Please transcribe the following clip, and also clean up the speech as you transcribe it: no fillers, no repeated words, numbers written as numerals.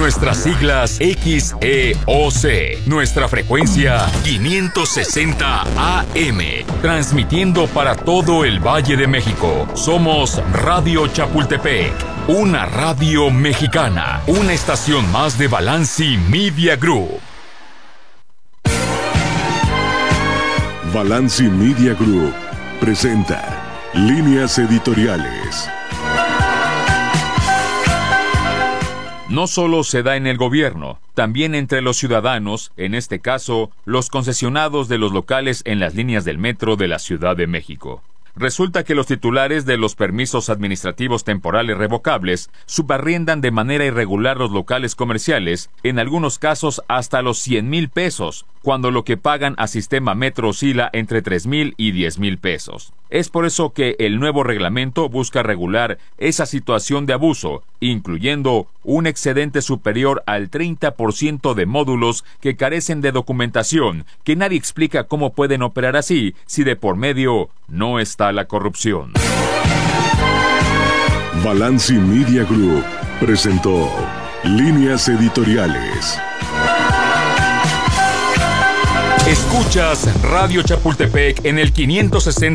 Nuestras siglas XEOC. Nuestra frecuencia 560 AM. Transmitiendo para todo el Valle de México. Somos Radio Chapultepec. Una radio mexicana. Una estación más de Balanci Media Group. Balanci Media Group presenta Líneas Editoriales. No solo se da en el gobierno, también entre los ciudadanos, en este caso, los concesionados de los locales en las líneas del metro de la Ciudad de México. Resulta que los titulares de los permisos administrativos temporales revocables subarriendan de manera irregular los locales comerciales, en algunos casos hasta los 100,000 pesos, cuando lo que pagan a Sistema Metro oscila entre 3,000 y 10,000 pesos. Es por eso que el nuevo reglamento busca regular esa situación de abuso, incluyendo un excedente superior al 30% de módulos que carecen de documentación, que nadie explica cómo pueden operar así si de por medio no está la corrupción. Balanci Media Group presentó Líneas Editoriales. Escuchas Radio Chapultepec en el 560